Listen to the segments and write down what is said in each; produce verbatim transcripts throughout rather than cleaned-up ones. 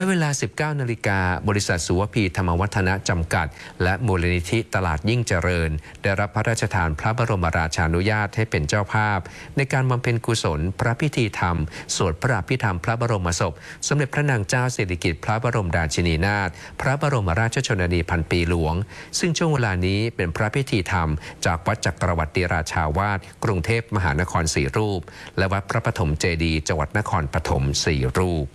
เวลา สิบเก้า นาฬิกาบริษัทสุวพีธรรมวัฒนะจำกัดและมูลนิธิตลาดยิ่งเจริญได้รับพระราชทานพระบรมราชานุญาตให้เป็นเจ้าภาพในการบำเพ็ญกุศลพระพิธีธรรมสวดพระอภิธรรมพระบรมศพสมเด็จพระนางเจ้าสิริกิติ์พระบรมราชินีนาถพระบรมราชชนนีพันปีหลวงซึ่งช่วงเวลานี้เป็นพระพิธีธรรมจากวัดจักรวรรดิราชาวาสกรุงเทพมหานครสี่รูปและวัดพระปฐมเจดีย์จังหวัดนครปฐมสี่รูป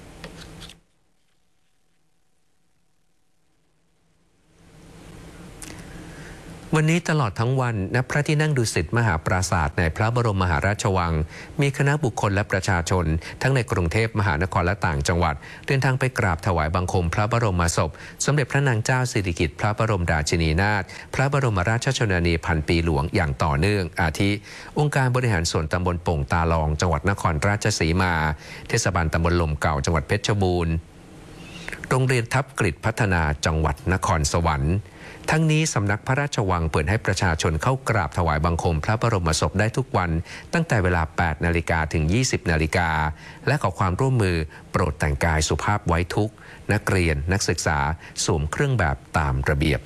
วันนี้ตลอดทั้งวันณพระที่นั่งดุสิตมหาปราสาทในพระบรมมหาราชวังมีคณะบุคคลและประชาชนทั้งในกรุงเทพมหานครและต่างจังหวัดเดินทางไปกราบถวายบังคมพระบรมศพสมเด็จพระนางเจ้าสิริกิติ์พระบรมราชินีนาถพระบรมราชชนนีพันปีหลวงอย่างต่อเนื่องอาทิองค์การบริหารส่วนตำบลโป่งตาลองจังหวัดนครราชสีมาเทศบาลตำบลลมเก่าจังหวัดเพชรบูรณ์โรงเรียนทับกฤษพัฒนาจังหวัดนครสวรรค์ทั้งนี้สำนักพระราชวังเปิดให้ประชาชนเข้ากราบถวายบังคมพระบรมศพได้ทุกวันตั้งแต่เวลา แปด นาฬิกาถึง ยี่สิบ นาฬิกาและขอความร่วมมือโปรดแต่งกายสุภาพไว้ทุกนักเรียนนักศึกษาสวมเครื่องแบบตามระเบียบ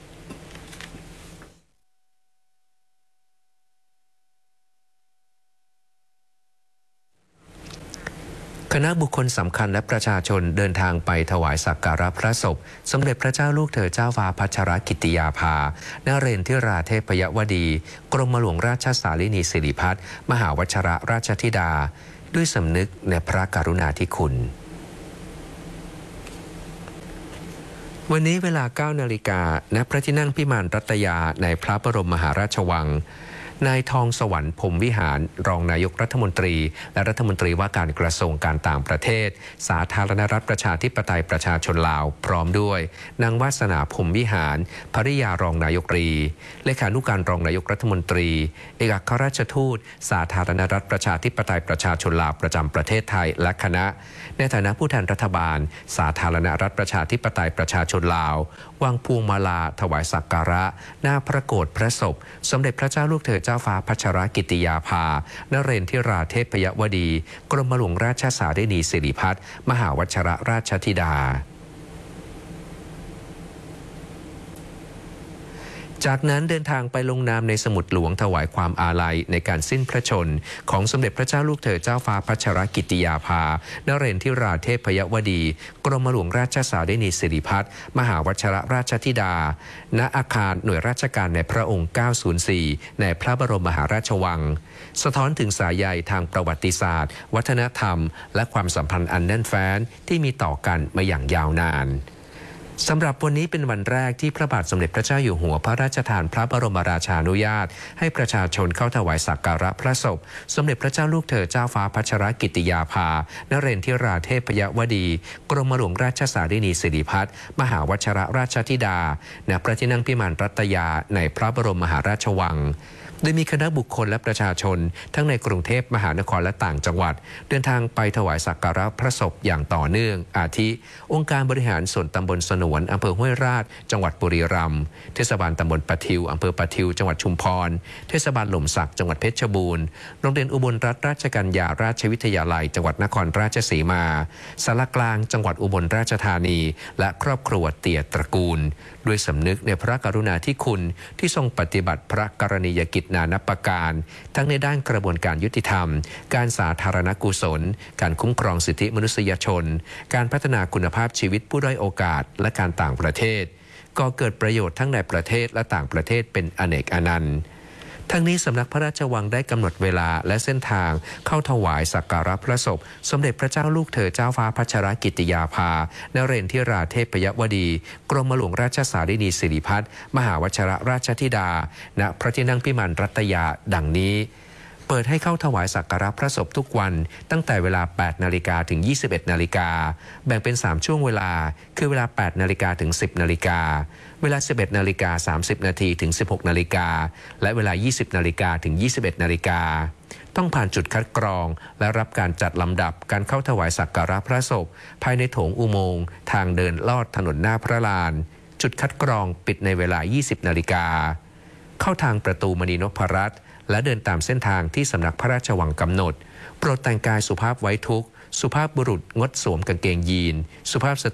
คณะบุคคลสำคัญและประชาชนเดินทางไปถวายสักการะพระศพสมเด็จพระเจ้าลูกเธอเจ้าฟ้าพัชรกิติยาภานเรนทิราเทพยวดีกรมหลวงราชสารินีสิริพัฒน์มหาวชิรราชธิดาด้วยสำนึกในพระกรุณาธิคุณวันนี้เวลา เก้า นาฬิกาณพระที่นั่งพิมานรัตยาในพระบรมมหาราชวังนายทองสวรรค์พรหมวิหารรองนายกรัฐมนตรีและรัฐมนตรีว่าการกระทรวงการต่างประเทศสาธารณรัฐประชาธิปไตยประชาชนลาวพร้อมด้วยนางวาสนาพรหมวิหารภริยารองนายกรัฐมนตรีเลขานุการรองนายกรัฐมนตรีเอกอัครราชทูตสาธารณรัฐประชาธิปไตยประชาชนลาวประจำประเทศไทยและคณะในฐานะผู้แทนรัฐบาลสาธารณรัฐประชาธิปไตยประชาชนลาววางพวงมาลาถวายสักการะหน้าพระโกฐพระศพสมเด็จพระเจ้าลูกเธอเจ้าฟ้าพัชรกิติยาภานเรนทิราเทพยวดีกรมหลวงราชสารินีสิริพัฒน์มหาวชิรราชธิดาจากนั้นเดินทางไปลงนามในสมุดหลวงถวายความอาลัยในการสิ้นพระชนของสมเด็จพระเจ้าลูกเธอเจ้าฟ้าพัชรกิติยาภานเรนทิราเทพยวดีกรมหลวงราชสารินีสิริพัฒน์มหาวชิรราชธิดาณอาคารหน่วยราชการในพระองค์เก้าศูนย์สี่ในพระบรมมหาราชวังสะท้อนถึงสายใยทางประวัติศาสตร์วัฒนธรรมและความสัมพันธ์อันแน่นแฟ้นที่มีต่อกันมาอย่างยาวนานสำหรับวันนี้เป็นวันแรกที่พระบาทสมเด็จพระเจ้าอยู่หัวพระราชทานพระบรมราชานุญาตให้ประชาชนเข้าถวายสักการะพระศพสมเด็จพระเจ้าลูกเธอเจ้าฟ้าพัชรกิติยาภานเรนทิราเทพยวดีกรมหลวงราชสารินีสิริพัฒน์มหาวชิรราชธิดาณพระที่นั่งพิมานรัตยาในพระบรมมหาราชวังโดยมีคณะบุคคลและประชาชนทั้งในกรุงเทพมหานครและต่างจังหวัดเดินทางไปถวายสักการะพระศพอย่างต่อเนื่องอาทิองค์การบริหารส่วนตำบลสนวนอำเภอห้วยราชจังหวัดบุรีรัมย์เทศบาลตำบลปะทิวอำเภอปะทิวจังหวัดชุมพรเทศบาลหล่มสักจังหวัดเพชรบูรณ์โรงเรียนอุบลรัตนราชกัญญาราชวิทยาลัยจังหวัดนครราชสีมาสารกลางจังหวัดอุบลราชธานีและครอบครัวเตี่ยตระกูลด้วยสำนึกในพระกรุณาธิคุณที่ทรงปฏิบัติพระกรณียกิจนานับประการทั้งในด้านกระบวนการยุติธรรมการสาธารณกุศลการคุ้มครองสิทธิมนุษยชนการพัฒนาคุณภาพชีวิตผู้ด้อยโอกาสและการต่างประเทศก่อเกิดประโยชน์ทั้งในประเทศและต่างประเทศเป็นอเนกอนันต์ทั้งนี้สำนักพระราชวังได้กำหนดเวลาและเส้นทางเข้าถวายสักการะพระศพสมเด็จพระเจ้าลูกเธอเจ้าฟ้าพัชรกิติยาภานเรนทิราเทพยวดีกรมหลวงราชสารินีสิริพัฒน์มหาวชิรราชธิดาณพระที่นั่งพิมานรัตยาดังนี้เปิดให้เข้าถวายสักการะพระศพทุกวันตั้งแต่เวลา แปด นาฬิกาถึง ยี่สิบเอ็ด นาฬิกาแบ่งเป็นสามช่วงเวลาคือเวลา แปด นาฬิกาถึง สิบ นาฬิกาเวลา สิบเอ็ด นาฬิกา สามสิบ นาทีถึง สิบหก นาฬิกาและเวลา ยี่สิบ นาฬิกาถึง ยี่สิบเอ็ด นาฬิกาต้องผ่านจุดคัดกรองและรับการจัดลำดับการเข้าถวายสักการะพระศพภายในโถงอุโมงค์ทางเดินลอดถนนหน้าพระลานจุดคัดกรองปิดในเวลา ยี่สิบ นาฬิกาเข้าทางประตูมณีนพรัตน์และเดินตามเส้นทางที่สำนักพระราชวังกำหนดโปรดแต่งกายสุภาพไว้ทุกข์สุภาพบุรุษงดสวมกางเกงยีนสุภาพส